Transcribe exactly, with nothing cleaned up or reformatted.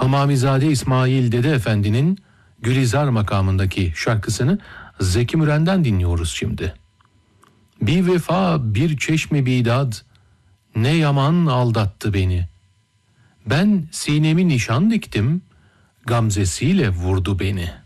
Hamamizade İsmail Dede Efendi'nin Gülizar makamındaki şarkısını Zeki Müren'den dinliyoruz şimdi. Bir vefa bir çeşme bidad, ne yaman aldattı beni. Ben sinemi nişan diktim, gamzesiyle vurdu beni.